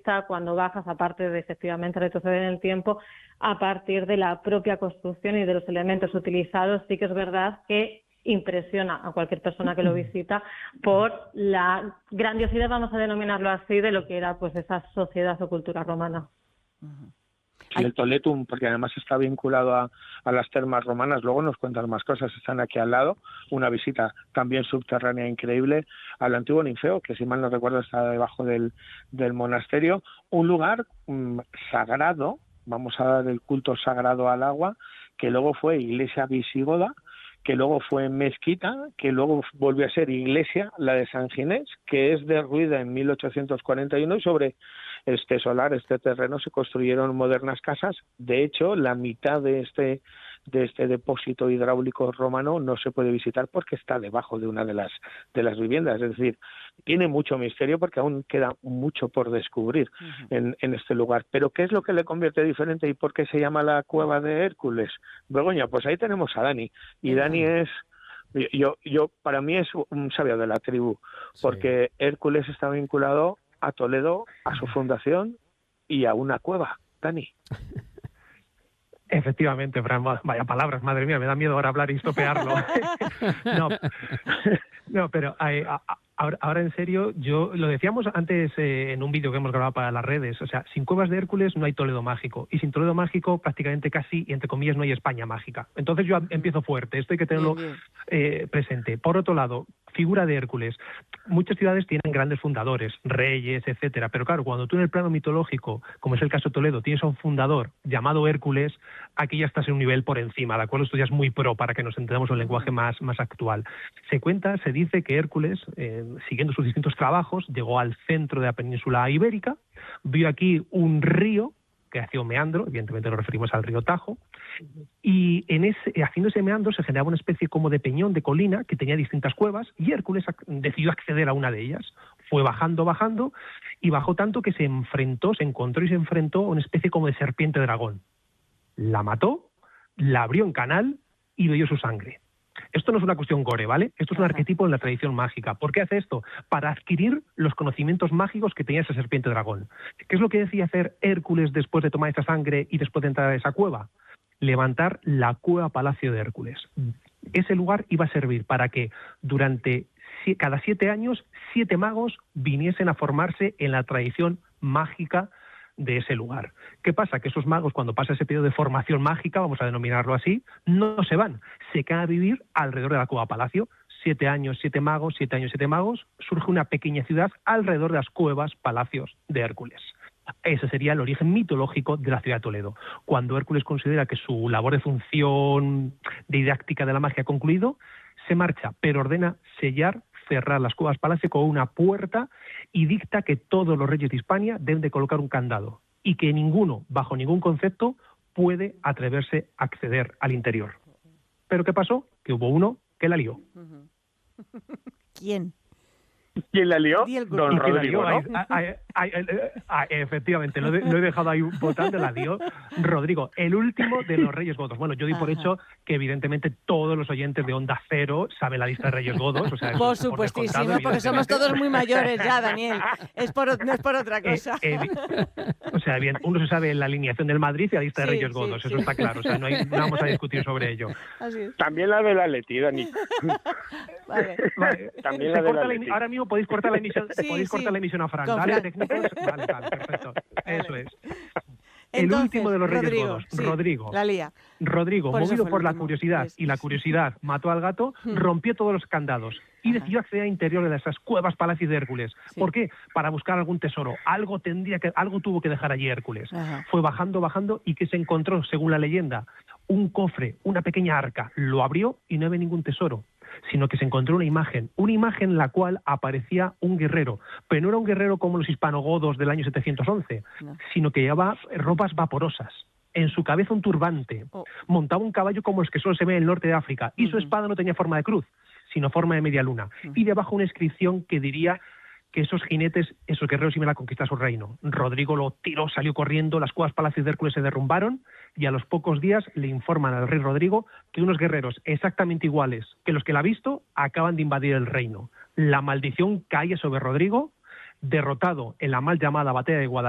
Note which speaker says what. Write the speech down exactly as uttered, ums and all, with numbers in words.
Speaker 1: vista cuando bajas, aparte de efectivamente retroceder en el tiempo, a partir de la propia construcción y de los elementos utilizados. Sí que es verdad que impresiona a cualquier persona que lo visita por la grandiosidad, vamos a denominarlo así, de lo que era pues esa sociedad o cultura romana.
Speaker 2: Sí, el Toletum, porque además está vinculado a, a las termas romanas. Luego nos cuentan más cosas, están aquí al lado. Una visita también subterránea increíble al antiguo Ninfeo, que si mal no recuerdo está debajo del, del monasterio. Un lugar mmm, sagrado, vamos a dar el culto sagrado al agua, que luego fue iglesia visigoda, que luego fue mezquita, que luego volvió a ser iglesia, la de San Ginés, que es derruida en mil ochocientos cuarenta y uno, y sobre este solar, este terreno, se construyeron modernas casas. De hecho, la mitad de este de este depósito hidráulico romano no se puede visitar porque está debajo de una de las de las viviendas. Es decir, tiene mucho misterio porque aún queda mucho por descubrir uh-huh. en, en este lugar. Pero ¿qué es lo que le convierte diferente y por qué se llama la Cueva de Hércules? Begoña, pues ahí tenemos a Dani. Y Dani es, yo, yo para mí es un sabio de la tribu, porque sí. Hércules está vinculado a Toledo, a su fundación y a una cueva. Dani.
Speaker 3: Efectivamente, Fran, vaya palabras, madre mía, me da miedo ahora hablar y estropearlo. no, no, pero eh, ahora, ahora en serio, yo lo decíamos antes eh, en un vídeo que hemos grabado para las redes, o sea, sin cuevas de Hércules no hay Toledo mágico, y sin Toledo mágico prácticamente casi, y entre comillas, no hay España mágica. Entonces yo empiezo fuerte, esto hay que tenerlo eh, presente. Por otro lado, figura de Hércules. Muchas ciudades tienen grandes fundadores, reyes, etcétera, pero claro, cuando tú en el plano mitológico, como es el caso de Toledo, tienes a un fundador llamado Hércules, aquí ya estás en un nivel por encima, ¿de acuerdo? Esto ya es muy pro para que nos entendamos en un lenguaje más, más actual. Se cuenta, se dice que Hércules, eh, siguiendo sus distintos trabajos, llegó al centro de la península ibérica, vio aquí un río que hacía un meandro, evidentemente nos referimos al río Tajo, y en ese, haciendo ese meandro se generaba una especie como de peñón, de colina, que tenía distintas cuevas, y Hércules decidió acceder a una de ellas. Fue bajando, bajando, y bajó tanto que se enfrentó, se encontró y se enfrentó a una especie como de serpiente dragón. La mató, la abrió en canal y bebió su sangre. Esto no es una cuestión gore, ¿vale? Esto es un arquetipo en la tradición mágica. ¿Por qué hace esto? Para adquirir los conocimientos mágicos que tenía esa serpiente dragón. ¿Qué es lo que decía hacer Hércules después de tomar esa sangre y después de entrar a esa cueva? Levantar la cueva Palacio de Hércules. Ese lugar iba a servir para que durante cada siete años, siete magos viniesen a formarse en la tradición mágica de ese lugar. ¿Qué pasa? Que esos magos, cuando pasa ese periodo de formación mágica, vamos a denominarlo así, no se van, se quedan a vivir alrededor de la cueva Palacio. Siete años, siete magos, siete años, siete magos, surge una pequeña ciudad alrededor de las cuevas, palacios de Hércules. Ese sería el origen mitológico de la ciudad de Toledo. Cuando Hércules considera que su labor de función didáctica de la magia ha concluido, se marcha, pero ordena sellar, cerrar las cuevas palacio con una puerta y dicta que todos los reyes de Hispania deben de colocar un candado y que ninguno, bajo ningún concepto, puede atreverse a acceder al interior. ¿Pero qué pasó? Que hubo uno que la lió.
Speaker 4: ¿Quién?
Speaker 2: ¿Quién la lió?
Speaker 3: Don Rodrigo, ¿no? Ay, ay, ay, ay, efectivamente, lo, de, lo he dejado ahí votando, la dio Rodrigo, el último de los Reyes Godos. Bueno, yo di por Ajá. hecho que evidentemente todos los oyentes de Onda Cero saben la lista de Reyes Godos. O sea,
Speaker 4: por supuestísimo, por porque somos todos muy mayores ya, Daniel. Es por, no es por otra cosa.
Speaker 3: Eh, eh, o sea, bien, uno se sabe la alineación del Madrid y la lista sí, de Reyes Godos, sí, eso sí. está claro. O sea, no, hay, no vamos a discutir sobre ello.
Speaker 2: Así es. También la de la Leti, Dani.
Speaker 3: Vale. Vale. También la de la Leti. Ahora mismo podéis cortar la emisión, sí, podéis sí. cortar la emisión a Fran, ¿vale? Técnicos, vale, vale, perfecto. Vale. Eso es. El
Speaker 4: Entonces,
Speaker 3: último de los Reyes
Speaker 4: Rodrigo,
Speaker 3: Godos,
Speaker 4: sí,
Speaker 3: Rodrigo.
Speaker 4: La lía.
Speaker 3: Rodrigo,
Speaker 4: por
Speaker 3: movido por la curiosidad, es, y la curiosidad mató al gato, hmm. rompió todos los candados y Ajá. decidió acceder al interior de esas cuevas palacios de Hércules. Sí. ¿Por qué? Para buscar algún tesoro. Algo tendría que, algo tuvo que dejar allí Hércules. Ajá. Fue bajando, bajando y que se encontró, según la leyenda, un cofre, una pequeña arca. Lo abrió y no había ningún tesoro, sino que se encontró una imagen, una imagen en la cual aparecía un guerrero, pero no era un guerrero como los hispanogodos del año setecientos once, no. sino que llevaba ropas vaporosas, en su cabeza un turbante, oh. montaba un caballo como los que solo se ve en el norte de África, y uh-huh. su espada no tenía forma de cruz, sino forma de media luna, uh-huh. y debajo una inscripción que diría que esos jinetes, esos guerreros iban a conquistar su reino. Rodrigo lo tiró, salió corriendo, las cuevas palacios de Hércules se derrumbaron y a los pocos días le informan al rey Rodrigo que unos guerreros exactamente iguales que los que la ha visto acaban de invadir el reino. La maldición cae sobre Rodrigo, derrotado en la mal llamada batalla de Guadalajara.